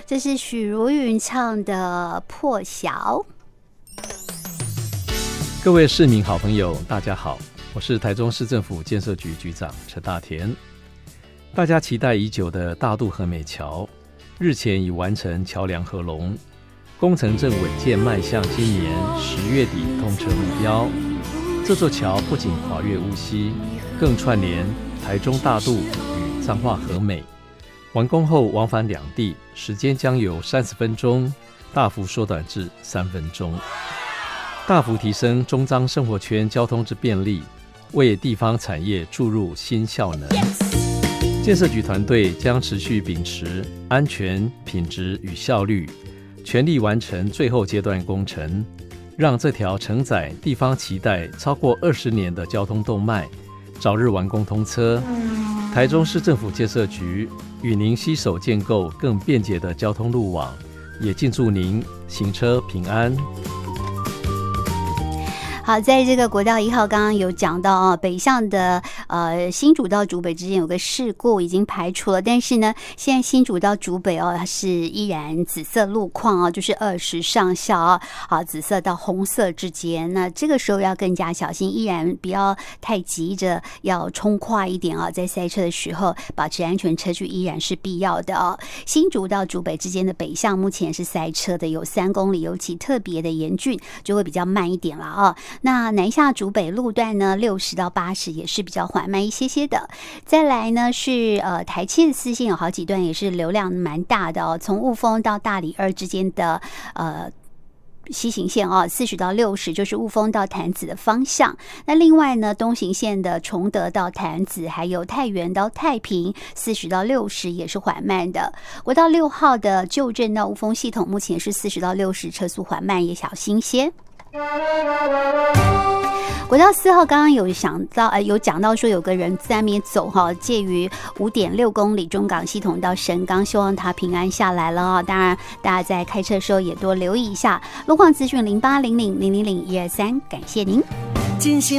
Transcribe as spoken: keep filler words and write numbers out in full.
这是许茹芸唱的《破晓》。 各位市民好朋友大家好，我是台中市政府建设局局长陈大田。大家期待已久的大渡和美桥日前已完成桥梁合龙，工程正稳健迈向今年十月底通车目标。这座桥不仅跨越乌溪，更串联台中大渡与彰化和美，完工后往返两地时间将由三十分钟大幅缩短至三分钟，大幅提升中彰生活圈交通之便利，为地方产业注入新效能。建设局团队将持续秉持安全、品质与效率，全力完成最后阶段工程，让这条承载地方期待超过二十年的交通动脉早日完工通车。台中市政府建设局与您携手建构更便捷的交通路网，也敬祝您行车平安。 好，在这个国道一号刚刚有讲到啊，北向的呃新竹到竹北之间有个事故已经排除了，但是呢，现在新竹到竹北哦，它是依然紫色路况啊，就是二十上校啊，好，紫色到红色之间，那这个时候要更加小心，依然不要太急着要冲快一点啊，在塞车的时候保持安全车距依然是必要的哦。新竹到竹北之间的北向目前是塞车的，有三公里，尤其特别的严峻，就会比较慢一点了啊。那南下竹北路段呢，六十到八十也是比较缓慢一些些的。再来呢是呃台七的四线有好几段也是流量蛮大的哦，从雾峰到大里二之间的呃西行线啊，四十到六十就是雾峰到潭子的方向。那另外呢，东行线的崇德到潭子，还有太原到太平，四十到六十也是缓慢的。国道六号的旧镇到雾峰系统，目前是四十到六十，车速缓慢，也小心些。国道四号刚刚有想到呃有讲到说有个人在那边走哈，介于五点六公里中港系统到神冈，希望他平安下来了啊。当然，大家在开车的时候也多留意一下路况资讯，零八零零零零零一二三，感谢您。